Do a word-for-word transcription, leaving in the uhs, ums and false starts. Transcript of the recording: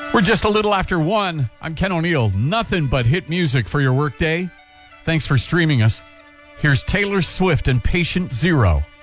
We're just a little after one. I'm Ken O'Neill. Nothing but hit music for your workday. Thanks for streaming us. Here's Taylor Swift and Patient Zero.